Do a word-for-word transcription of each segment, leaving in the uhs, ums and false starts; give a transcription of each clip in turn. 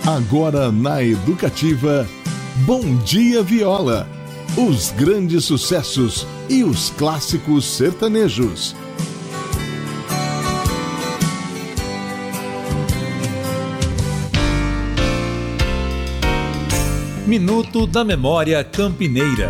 Agora na Educativa, Bom Dia Viola. Os grandes sucessos e os clássicos sertanejos. Minuto da Memória Campineira.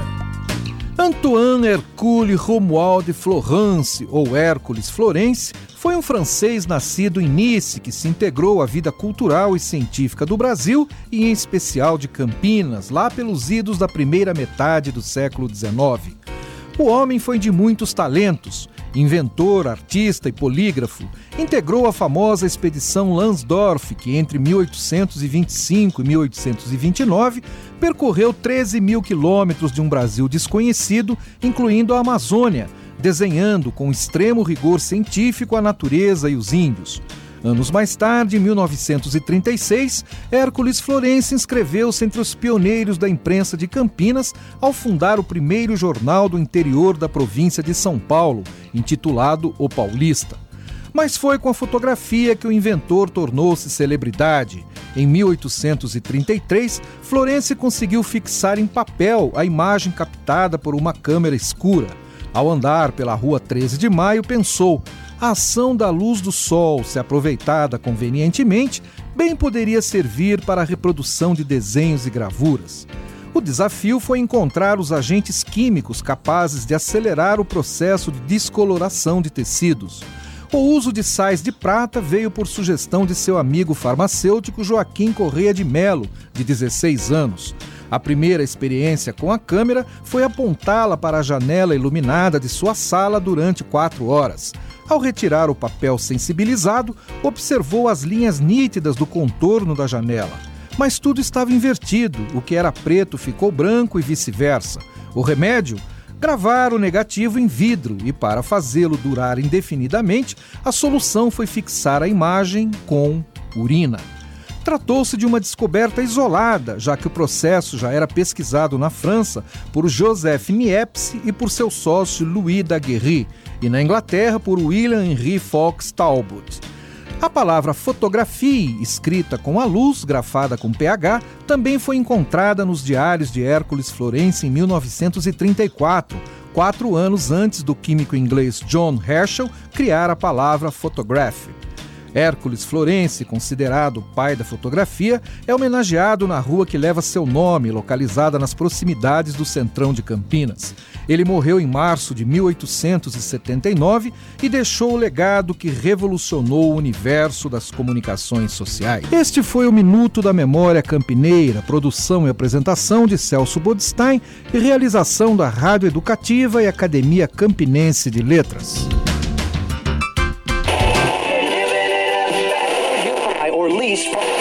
Antoine Hercule Romuald de Florence, ou Hércules Florence, foi um francês nascido em Nice que se integrou à vida cultural e científica do Brasil e em especial de Campinas, lá pelos idos da primeira metade do século dezenove. O homem foi de muitos talentos. Inventor, artista e polígrafo, integrou a famosa expedição Lansdorff, que entre mil oitocentos e vinte e cinco e mil oitocentos e vinte e nove percorreu treze mil quilômetros de um Brasil desconhecido, incluindo a Amazônia, desenhando com extremo rigor científico a natureza e os índios. Anos mais tarde, em mil novecentos e trinta e seis, Hércules Florence inscreveu-se entre os pioneiros da imprensa de Campinas ao fundar o primeiro jornal do interior da província de São Paulo, intitulado O Paulista. Mas foi com a fotografia que o inventor tornou-se celebridade. Em mil oitocentos e trinta e três, Florence conseguiu fixar em papel a imagem captada por uma câmera escura. Ao andar pela rua treze de maio, pensou: a ação da luz do sol, se aproveitada convenientemente, bem poderia servir para a reprodução de desenhos e gravuras. O desafio foi encontrar os agentes químicos capazes de acelerar o processo de descoloração de tecidos. O uso de sais de prata veio por sugestão de seu amigo farmacêutico Joaquim Correia de Melo, de dezesseis anos. A primeira experiência com a câmera foi apontá-la para a janela iluminada de sua sala durante quatro horas. Ao retirar o papel sensibilizado, observou as linhas nítidas do contorno da janela. Mas tudo estava invertido, o que era preto ficou branco e vice-versa. O remédio? Gravar o negativo em vidro e, para fazê-lo durar indefinidamente, a solução foi fixar a imagem com urina. Tratou-se de uma descoberta isolada, já que o processo já era pesquisado na França por Joseph Niepce e por seu sócio Louis Daguerre, e na Inglaterra por William Henry Fox Talbot. A palavra fotografia, escrita com a luz, grafada com P H, também foi encontrada nos diários de Hércules Florence em mil novecentos e trinta e quatro, quatro anos antes do químico inglês John Herschel criar a palavra photograph. Hércules Florence, considerado o pai da fotografia, é homenageado na rua que leva seu nome, localizada nas proximidades do centrão de Campinas. Ele morreu em março de mil oitocentos e setenta e nove e deixou o legado que revolucionou o universo das comunicações sociais. Este foi o Minuto da Memória Campineira, produção e apresentação de Celso Bodstein e realização da Rádio Educativa e Academia Campinense de Letras. Or least